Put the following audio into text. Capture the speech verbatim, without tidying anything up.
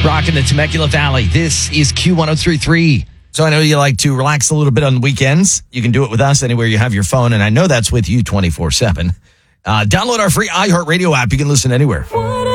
Rocking the Temecula Valley. This is Q one oh three point three. So I know you like to relax a little bit on the weekends. You can do it with us anywhere you have your phone, and I know that's with you twenty-four seven. Uh, download our free iHeartRadio app. You can listen anywhere.